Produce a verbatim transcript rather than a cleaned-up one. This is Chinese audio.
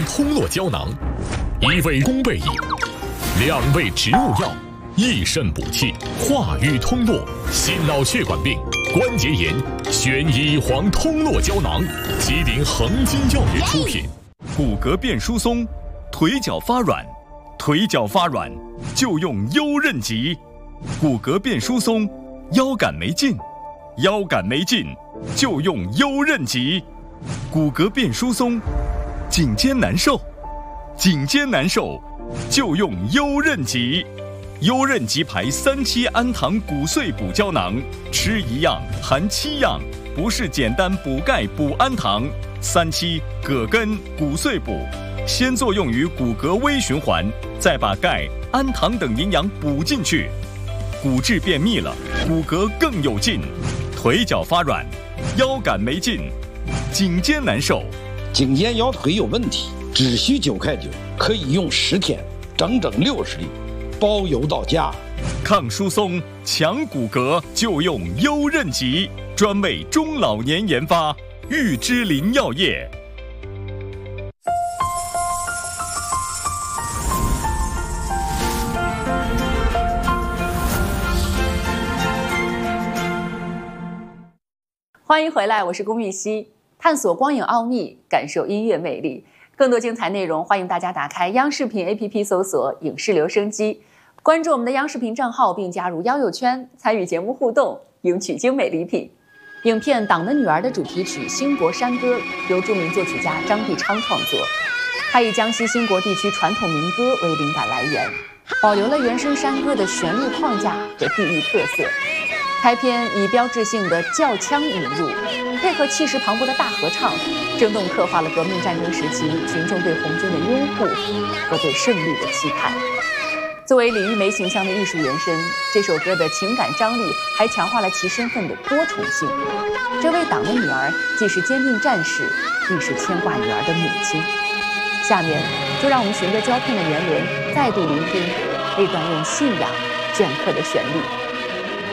通络胶囊，一味宫贝饮，两味植物药，益肾补气，化瘀通络，心脑血管病、关节炎，选医黄通络胶囊，吉林恒金药业出品。 骨骼变疏松，腿脚发软，腿脚发软就用优韧极。骨骼变疏松，腰杆没劲，腰杆没劲就用优韧极。骨骼变疏松，颈肩难受，颈肩难受就用优韧极。优韧极牌三七氨糖骨碎补胶囊，吃一样含七样，不是简单补钙补氨糖。三七葛根骨碎补，先作用于骨骼微循环，再把钙、氨糖等营养补进去，骨质变密了，骨骼更有劲。腿脚发软，腰杆没劲，颈肩难受， 颈肩腰腿有问题，只需九块九，可以用十天，整整六十粒，包邮到家。 抗疏松、强骨骼就用优韧极，专为中老年研发，玉芝林药业。 欢迎回来，我是龚玉熙，探索光影奥秘，感受音乐魅力。更多精彩内容，欢迎大家打开央视频 A P P 搜索影视留声机，关注我们的央视频账号并加入交友圈，参与节目互动，赢取精美礼品。影片《党的女儿》的主题曲《兴国山歌》由著名作曲家张碧昌创作，他以江西兴国地区传统民歌为灵感来源，保留了原声山歌的旋律框架和地域特色。开篇以标志性的轿腔引入，配合气势磅礴的大合唱，生动刻画了革命战争时期群众对红军的拥护和对胜利的期盼。作为李玉梅形象的艺术延伸，这首歌的情感张力还强化了其身份的多重性。这位党的女儿既是坚定战士，亦是牵挂女儿的母亲。下面就让我们循着胶片的原文，再度聆听那段用信仰镌刻的旋律。